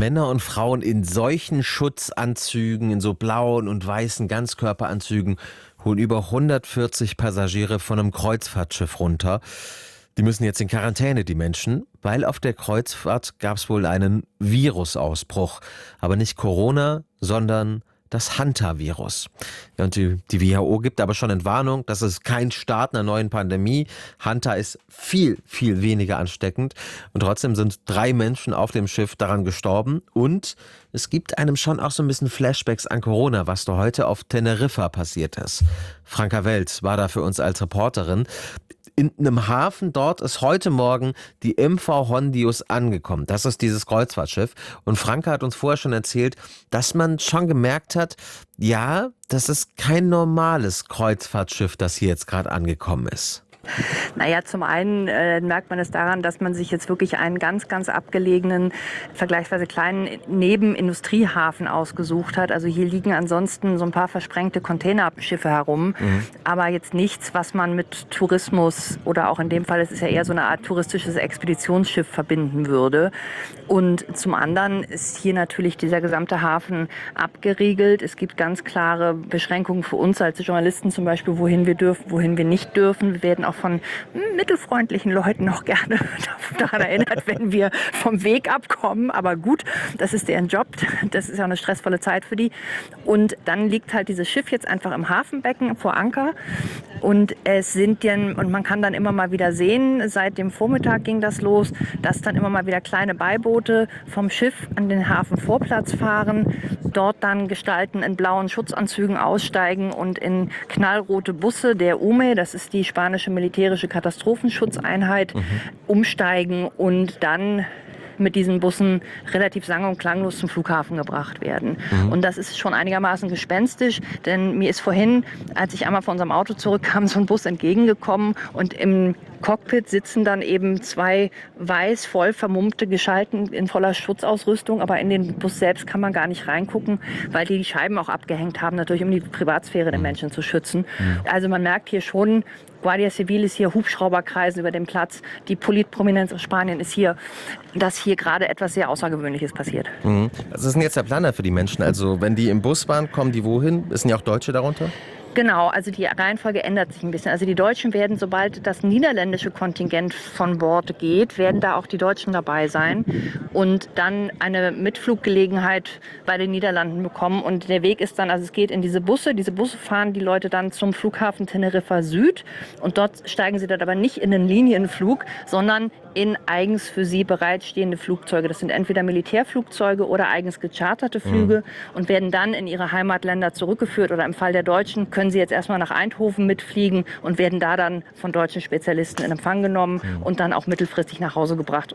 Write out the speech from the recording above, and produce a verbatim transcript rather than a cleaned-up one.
Männer und Frauen in solchen Schutzanzügen, in so blauen und weißen Ganzkörperanzügen, holen über hundertvierzig Passagiere von einem Kreuzfahrtschiff runter. Die müssen jetzt in Quarantäne, die Menschen, weil auf der Kreuzfahrt gab es wohl einen Virusausbruch. Aber nicht Corona, sondern das Hantavirus. Ja, und die, die W H O gibt aber schon Entwarnung, das ist kein Start einer neuen Pandemie. Hanta ist viel, viel weniger ansteckend. Und trotzdem sind drei Menschen auf dem Schiff daran gestorben. Und es gibt einem schon auch so ein bisschen Flashbacks an Corona, was da heute auf Teneriffa passiert ist. Franka Welz war da für uns als Reporterin. In einem Hafen dort ist heute Morgen die M V Hondius angekommen. Das ist dieses Kreuzfahrtschiff. Und Franka hat uns vorher schon erzählt, dass man schon gemerkt hat, ja, das ist kein normales Kreuzfahrtschiff, das hier jetzt gerade angekommen ist. Naja, zum einen äh, merkt man es daran, dass man sich jetzt wirklich einen ganz, ganz abgelegenen, vergleichsweise kleinen Nebenindustriehafen ausgesucht hat. Also hier liegen ansonsten so ein paar versprengte Containerschiffe herum, mhm. aber jetzt nichts, was man mit Tourismus oder auch in dem Fall, es ist ja eher so eine Art touristisches Expeditionsschiff verbinden würde. Und zum anderen ist hier natürlich dieser gesamte Hafen abgeriegelt. Es gibt ganz klare Beschränkungen für uns als Journalisten zum Beispiel, wohin wir dürfen, wohin wir nicht dürfen. Wir werden auch von mittelfreundlichen Leuten noch gerne daran erinnert, wenn wir vom Weg abkommen. Aber gut, das ist deren Job. Das ist ja eine stressvolle Zeit für die. Und dann liegt halt dieses Schiff jetzt einfach im Hafenbecken vor Anker. Und es sind dann, und man kann dann immer mal wieder sehen, seit dem Vormittag ging das los, dass dann immer mal wieder kleine Beiboote vom Schiff an den Hafenvorplatz fahren, dort dann Gestalten in blauen Schutzanzügen aussteigen und in knallrote Busse der U M E, das ist die spanische militärische Katastrophenschutzeinheit, mhm. umsteigen und dann mit diesen Bussen relativ sang- und klanglos zum Flughafen gebracht werden. Mhm. Und das ist schon einigermaßen gespenstisch, denn mir ist vorhin, als ich einmal von unserem Auto zurückkam, so ein Bus entgegengekommen und im Cockpit sitzen dann eben zwei weiß voll vermummte Gestalten in voller Schutzausrüstung, aber in den Bus selbst kann man gar nicht reingucken, weil die die Scheiben auch abgehängt haben, natürlich um die Privatsphäre der Menschen zu schützen. Mhm. Also man merkt hier schon, Guardia Civil ist hier, Hubschrauber kreisen über den Platz, die Politprominenz aus Spanien ist hier, dass hier gerade etwas sehr Außergewöhnliches passiert. Mhm. Was ist denn jetzt der Planer für die Menschen? Also wenn die im Bus waren, kommen die wohin? Sind ja auch Deutsche darunter? Genau, also die Reihenfolge ändert sich ein bisschen. Also die Deutschen werden, sobald das niederländische Kontingent von Bord geht, werden da auch die Deutschen dabei sein und dann eine Mitfluggelegenheit bei den Niederlanden bekommen. Und der Weg ist dann, also es geht in diese Busse, diese Busse fahren die Leute dann zum Flughafen Teneriffa Süd und dort steigen sie dann aber nicht in den Linienflug, sondern in eigens für sie bereitstehende Flugzeuge. Das sind entweder Militärflugzeuge oder eigens gecharterte Flüge mhm. und werden dann in ihre Heimatländer zurückgeführt. Oder im Fall der Deutschen können sie jetzt erstmal nach Eindhoven mitfliegen und werden da dann von deutschen Spezialisten in Empfang genommen mhm. und dann auch mittelfristig nach Hause gebracht.